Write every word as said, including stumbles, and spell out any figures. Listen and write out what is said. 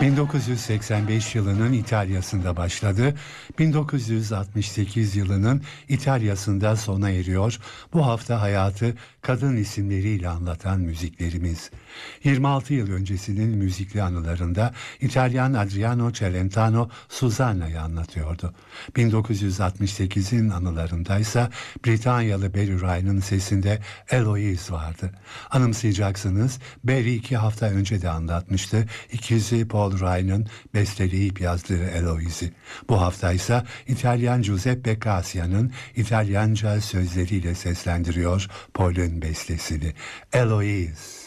bin dokuz yüz seksen beş yılının İtalya'sında başladı. bin dokuz yüz altmış sekiz yılının İtalya'sında sona eriyor. Bu hafta hayatı kadın isimleriyle anlatan müziklerimiz. yirmi altı yıl öncesinin müzikli anılarında İtalyan Adriano Celentano Susanna'yı anlatıyordu. bin dokuz yüz altmış sekizin anılarındaysa Britanyalı Barry Ryan'ın sesinde Eloise vardı. Anımsayacaksınız, Barry iki hafta önce de anlatmıştı. İkizi Paul Ryan'ın besteleyip yazdığı Eloise'i. Bu hafta ise İtalyan Giuseppe Cassia'nın İtalyanca sözleriyle seslendiriyor Paul'un bestesini. Eloise.